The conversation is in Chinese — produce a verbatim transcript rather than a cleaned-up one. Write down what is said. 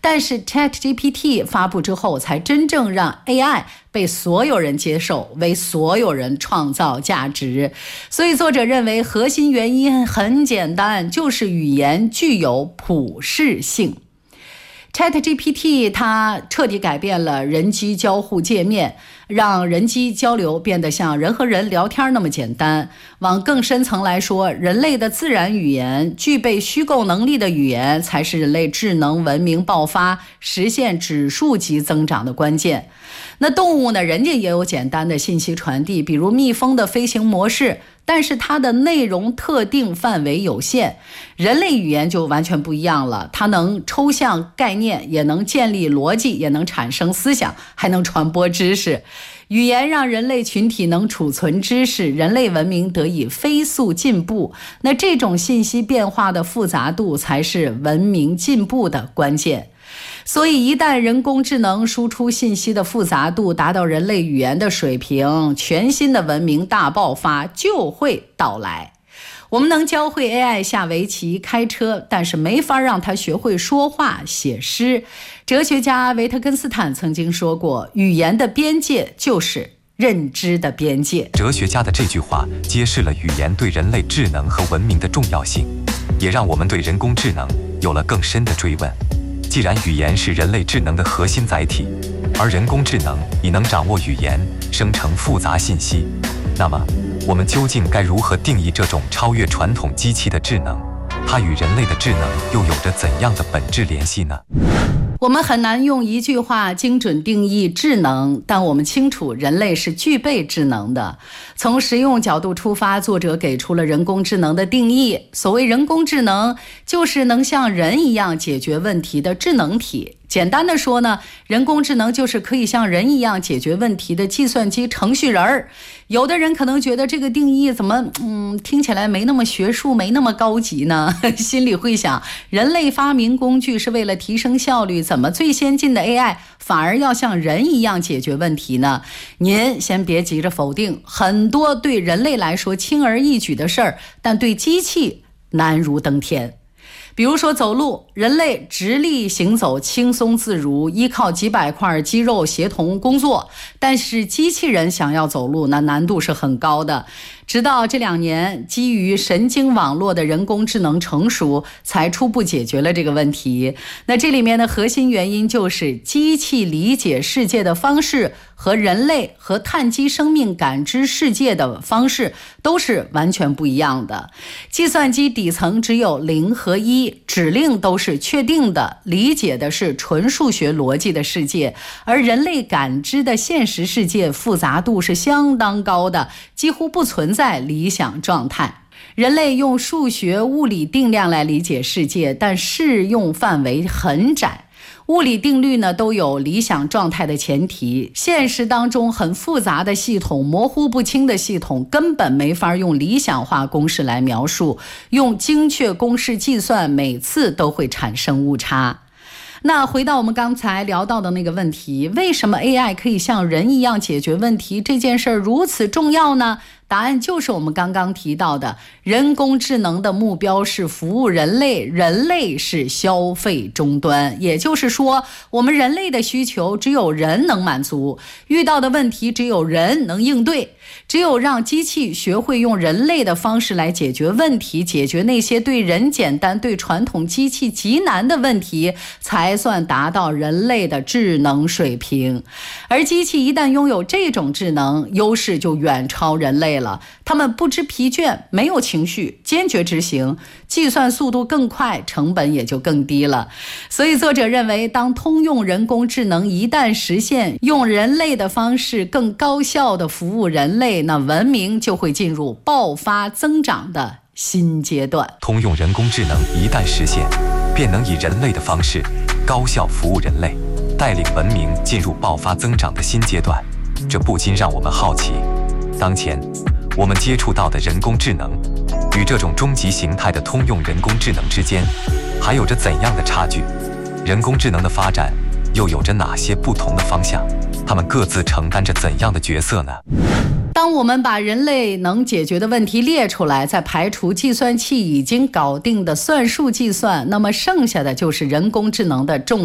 但是 ChatGPT 发布之后，才真正让 A I 被所有人接受，为所有人创造价值。所以作者认为核心原因很简单，就是语言具有普适性。ChatGPT 它彻底改变了人机交互界面，让人机交流变得像人和人聊天那么简单。往更深层来说，人类的自然语言，具备虚构能力的语言，才是人类智能文明爆发、实现指数级增长的关键。那动物呢，人家也有简单的信息传递，比如蜜蜂的飞行模式，但是它的内容特定范围有限。人类语言就完全不一样了，它能抽象概念，也能建立逻辑，也能产生思想，还能传播知识。语言让人类群体能储存知识，人类文明得以飞速进步。那这种信息变化的复杂度才是文明进步的关键。所以一旦人工智能输出信息的复杂度达到人类语言的水平，全新的文明大爆发就会到来。我们能教会 A I 下围棋、开车，但是没法让它学会说话、写诗。哲学家维特根斯坦曾经说过，语言的边界就是认知的边界。 哲学家的这句话揭示了语言对人类智能和文明的重要性，也让我们对人工智能有了更深的追问。既然语言是人类智能的核心载体，而人工智能已能掌握语言，生成复杂信息，那么我们究竟该如何定义这种超越传统机器的智能？它与人类的智能又有着怎样的本质联系呢？ 我们很难用一句话精准定义智能，但我们清楚人类是具备智能的。从实用角度出发，作者给出了人工智能的定义。所谓人工智能，就是能像人一样解决问题的智能体。简单的说呢，人工智能就是可以像人一样解决问题的计算机程序人儿。有的人可能觉得这个定义怎么嗯听起来没那么学术，没那么高级呢？心里会想，人类发明工具是为了提升效率，怎么最先进的 A I 反而要像人一样解决问题呢？您先别急着否定，很多对人类来说轻而易举的事儿，但对机器难如登天。比如说走路，人类直立行走轻松自如，依靠几百块肌肉协同工作，但是机器人想要走路，那难度是很高的。直到这两年，基于神经网络的人工智能成熟，才初步解决了这个问题。那这里面的核心原因就是机器理解世界的方式和人类和碳基生命感知世界的方式都是完全不一样的。计算机底层只有零和一，指令都是确定的，理解的是纯数学逻辑的世界，而人类感知的现实世界复杂度是相当高的，几乎不存在理想状态。人类用数学物理定量来理解世界，但适用范围很窄。物理定律呢都有理想状态的前提，现实当中很复杂的系统、模糊不清的系统根本没法用理想化公式来描述，用精确公式计算每次都会产生误差。那回到我们刚才聊到的那个问题，为什么 A I 可以像人一样解决问题，这件事儿如此重要呢？答案就是我们刚刚提到的，人工智能的目标是服务人类，人类是消费终端。也就是说，我们人类的需求只有人能满足，遇到的问题只有人能应对。只有让机器学会用人类的方式来解决问题，解决那些对人简单、对传统机器极难的问题，才算达到人类的智能水平。而机器一旦拥有这种智能，优势就远超人类了。他们不知疲倦，没有情绪，坚决执行，计算速度更快，成本也就更低了。所以作者认为，当通用人工智能一旦实现用人类的方式更高效地服务人类，那文明就会进入爆发增长的新阶段。 通用人工智能一旦实现，便能以人类的方式高效服务人类，带领文明进入爆发增长的新阶段。这不禁让我们好奇，当前我们接触到的人工智能与这种终极形态的通用人工智能之间还有着怎样的差距？人工智能的发展又有着哪些不同的方向？他们各自承担着怎样的角色呢？ 当我们把人类能解决的问题列出来，再排除计算器已经搞定的算术计算，那么剩下的就是人工智能的重